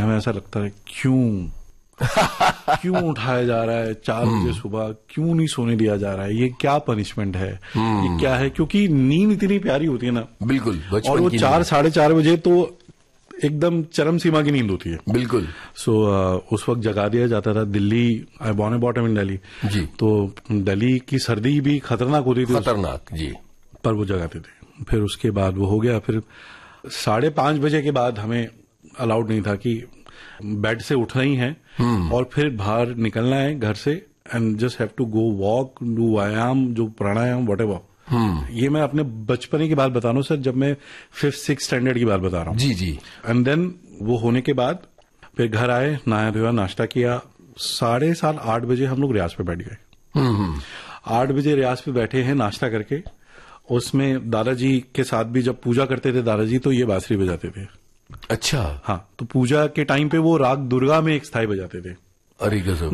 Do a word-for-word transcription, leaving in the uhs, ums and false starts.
हमें ऐसा लगता है क्यों क्यों उठाया जा रहा है चार बजे सुबह, क्यों नहीं सोने दिया जा रहा है, ये क्या पनिशमेंट है, ये क्या है, क्योंकि नींद इतनी प्यारी होती है ना। बिल्कुल। और वो चार साढ़े चार बजे तो एकदम चरम सीमा की नींद होती है। बिल्कुल। सो so, uh, उस वक्त जगा दिया जाता था। Delhi, I born and bottom in Delhi जी, तो दिल्ली की सर्दी भी खतरनाक होती थी, खतरनाक जी, पर वो जगाते थे। फिर उसके बाद वो हो गया। फिर साढ़े पांच बजे के बाद हमें अलाउड नहीं था कि बेड से उठना ही है और फिर बाहर निकलना है घर से, and just have to go walk, do व्यायाम, जो प्राणायाम, वट एवर। ये मैं अपने बचपने की बात बता रहा हूँ सर, जब मैं फिफ्थ सिक्स स्टैंडर्ड की बात बता रहा हूँ। जी जी। एंड देन वो होने के बाद फिर घर आए, नहाया धोया, नाश्ता किया, साढ़े सात आठ बजे हम लोग रियाज पे बैठ गए। आठ बजे रियाज पे बैठे हैं नाश्ता करके। उसमें दादाजी के साथ भी जब पूजा करते थे दादाजी, तो ये बांसुरी बजाते थे। अच्छा। हाँ, तो पूजा के टाइम पे वो राग दुर्गा में एक स्थाई बजाते थे। अरे गजब।